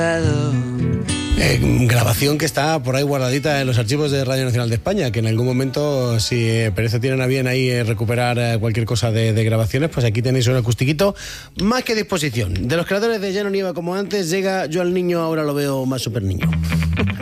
Grabación que está por ahí guardadita en los archivos de Radio Nacional de España, que en algún momento, si parece tienen a bien ahí recuperar cualquier cosa de grabaciones, pues aquí tenéis un acustiquito más que a disposición. De los creadores de Ya no nieva como antes, llega Yo al niño ahora lo veo más super niño.